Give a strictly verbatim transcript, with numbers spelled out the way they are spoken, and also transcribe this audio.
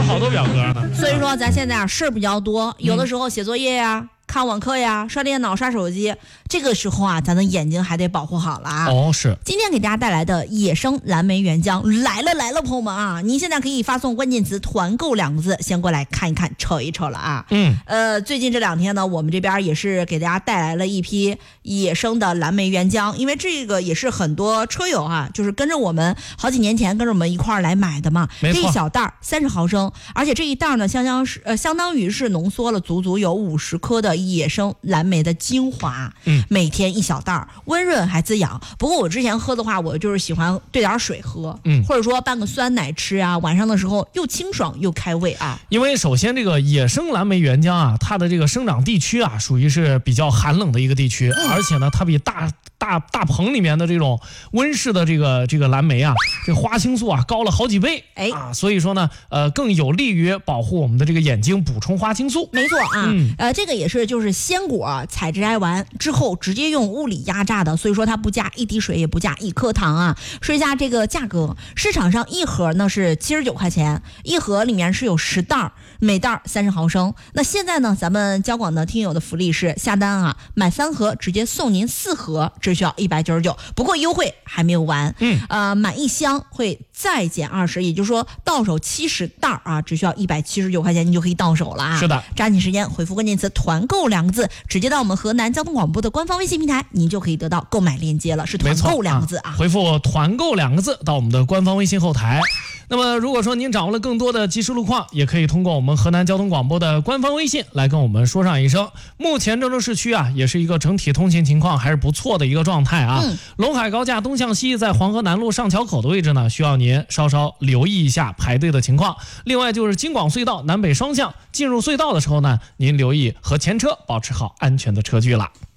好多表格呢。 所以说咱现在啊事儿比较多，有的时候写作业呀、啊。看网课呀，刷电脑、刷手机，这个时候啊，咱的眼睛还得保护好了啊。 哦，是。 今天给大家带来的野生蓝莓原浆来了来了，朋友们啊，您现在可以发送关键词“团购”两个字，先过来看一看、瞅一瞅了啊。 嗯。 呃，最近这两天呢，我们这边也是给大家带来了一批野生的蓝莓原浆，因为这个也是很多车友啊，就是跟着我们好几年前跟着我们一块儿来买的嘛。 没错。 这一小袋三十毫升，而且这一袋呢，相当是呃，相当于是浓缩了足足有五十颗的野生蓝莓的精华， 嗯， 每天一小袋，温润还滋养。不过我之前喝的话，我就是喜欢兑点水喝， 嗯， 或者说拌个酸奶吃啊，晚上的时候又清爽又开胃啊。 因为首先这个野生蓝莓原浆啊，它的这个生长地区啊，属于是比较寒冷的一个地区，嗯、而且呢，它比大大大棚里面的这种温室的这个这个蓝莓啊，这花青素啊高了好几倍， 哎啊，所以说呢，呃，更有利于保护我们的这个眼睛，补充花青素。 没错啊， 嗯、 呃，这个也是就是鲜果采摘完之后直接用物理压榨的，所以说它不加一滴水，也不加一颗糖啊。说一下这个价格，市场上一盒呢是七十九块钱，一盒里面是有十袋，每袋三十毫升。那现在呢，咱们交广的听友的福利是下单啊，买三盒直接送您四盒，只需要一百九十九。不过优惠还没有完， 嗯， 呃，买一箱会再减二十，也就是说到手七十袋啊，只需要一百七十九块钱，你就可以到手了啊。 是的， 抓紧时间回复关键词“团购”两个字，直接到我们河南交通广播的官方微信平台，您就可以得到购买链接了，是“团购”两个字啊。 回复“团购”两个字到我们的官方微信后台。那么如果说您掌握了更多的即时路况，也可以通过我们河南交通广播的官方微信来跟我们说上一声。目前郑州市区啊，也是一个整体通行情况还是不错的一个状态啊。嗯、陇海高架东向西，在黄河南路上桥口的位置呢，需要您稍稍留意一下排队的情况。另外就是京广隧道南北双向进入隧道的时候呢，您留意和前车保持好安全的车距了。